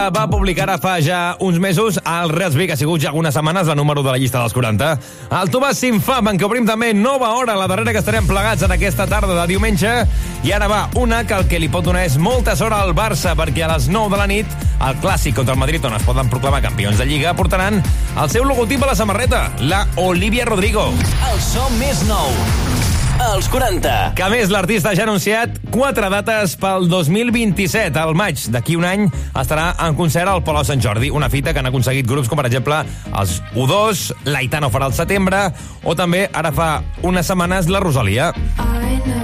Va publicar ara fa ja uns mesos el Reals Big, ha sigut ja algunes setmanes la número de la llista dels 40. El Tomàs s'infam, en què obrim també nova hora, la darrera que estarem plegats en aquesta tarda de diumenge. I ara va, una que el que li pot donar és molta sort al Barça, perquè a les 9 de la nit, el clàssic contra el Madrid, on es poden proclamar campions de Lliga, portaran el seu logotip a la samarreta, la Olivia Rodrigo. El so més nou, els 40. Que a més, l'artista ja ha anunciat 4 dates pel 2027. Al maig d'aquí un any estarà en concert al Palau Sant Jordi, una fita que han aconseguit grups com, per exemple, els U2, l'Aitana ho farà al setembre, o també, ara fa unes setmanes, la Rosalia.